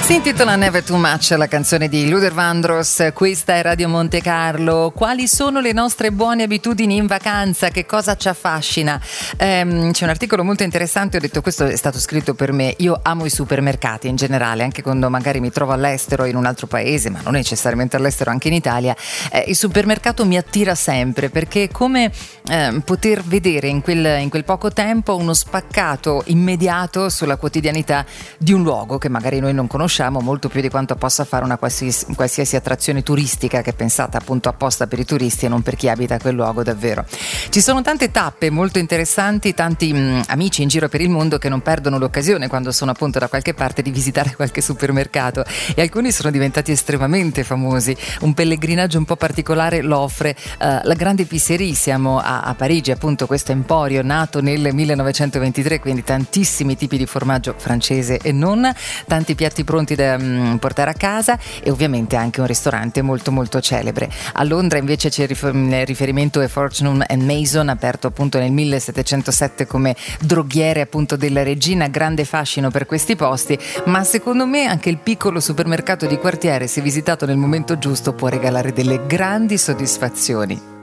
Si intitola Never Too Much, la canzone di Luther Vandross. Questa è Radio Monte Carlo. Quali sono le nostre buone abitudini in vacanza? Che cosa ci affascina? C'è un articolo molto interessante, ho detto questo è stato scritto per me. Io amo i supermercati in generale, anche quando magari mi trovo all'estero in un altro paese, ma non necessariamente all'estero, anche in Italia. Il supermercato mi attira sempre, perché è come poter vedere in quel poco tempo uno spaccato immediato sulla quotidianità di un luogo che magari noi non conosciamo molto più di quanto possa fare una qualsiasi attrazione turistica che è pensata appunto apposta per i turisti e non per chi abita quel luogo davvero. Ci sono tante tappe molto interessanti, tanti amici in giro per il mondo che non perdono l'occasione quando sono appunto da qualche parte di visitare qualche supermercato, e alcuni sono diventati estremamente famosi. Un pellegrinaggio un po' particolare lo offre la Grande Épicerie. Siamo a Parigi, appunto, questo emporio nato nel 1923, quindi tantissimi tipi di formaggio francese e non, tanti piatti pronti da portare a casa e ovviamente anche un ristorante molto molto celebre. A Londra invece c'è il riferimento a Fortnum & Mason, aperto appunto nel 1707 come droghiere appunto della regina. Grande fascino per questi posti, ma secondo me anche il piccolo supermercato di quartiere, se visitato nel momento giusto, può regalare delle grandi soddisfazioni.